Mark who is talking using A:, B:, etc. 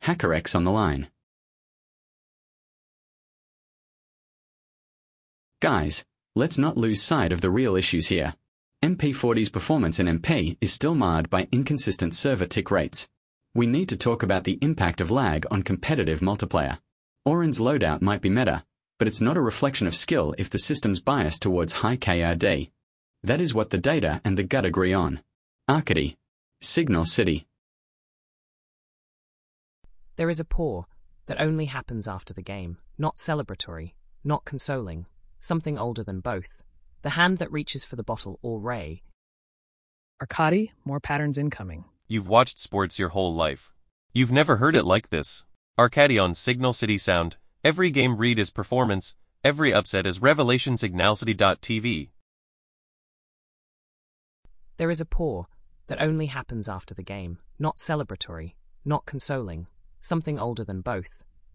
A: HackerX on the line. Guys, let's not lose sight of the real issues here. MP40's performance in MP is still marred by inconsistent server tick rates. We need to talk about the impact of lag on competitive multiplayer. Auron's loadout might be meta, but it's not a reflection of skill if the system's biased towards high KRD. That is what the data and the gut agree on. Arcady, Signal City.
B: There is a pour that only happens after the game, not celebratory, not consoling, something older than both. The hand that reaches for the bottle or ray.
C: Arcady, more patterns incoming.
D: You've watched sports your whole life. You've never heard it like this. Arcady on Signal City Sound. Every game read is performance, every upset is revelation. Signalcity.tv.
B: There is a pour that only happens after the game, not celebratory, not consoling, something older than both.